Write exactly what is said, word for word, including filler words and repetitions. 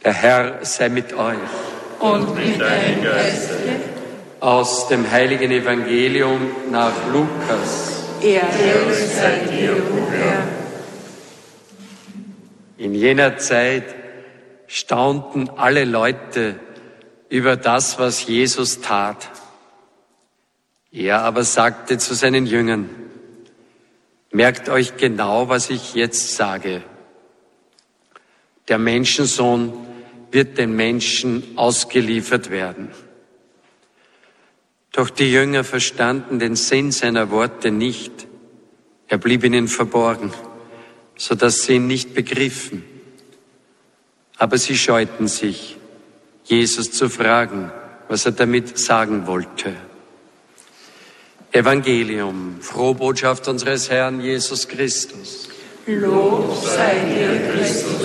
Der Herr sei mit euch. Und mit deinem Geiste. Aus dem heiligen Evangelium nach Lukas. Ehre sei dir, o Herr. In jener Zeit staunten alle Leute über das, was Jesus tat. Er aber sagte zu seinen Jüngern: Merkt euch genau, was ich jetzt sage. Der Menschensohn wird den Menschen ausgeliefert werden. Doch die Jünger verstanden den Sinn seiner Worte nicht. Er blieb ihnen verborgen, so dass sie ihn nicht begriffen. Aber sie scheuten sich, Jesus zu fragen, was er damit sagen wollte. Evangelium, frohe Botschaft unseres Herrn Jesus Christus. Lob sei dir, Christus.